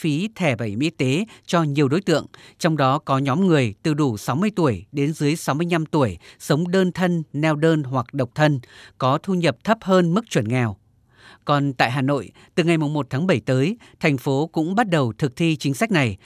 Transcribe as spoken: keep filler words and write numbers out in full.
phí thẻ bảo hiểm y tế cho nhiều đối tượng, trong đó có nhóm người từ đủ sáu mươi tuổi đến dưới sáu mươi lăm tuổi, sống đơn thân, neo đơn hoặc độc thân, có thu nhập thấp hơn mức chuẩn nghèo. Còn tại Hà Nội, từ ngày một tháng bảy tới, thành phố cũng bắt đầu thực thi chính sách này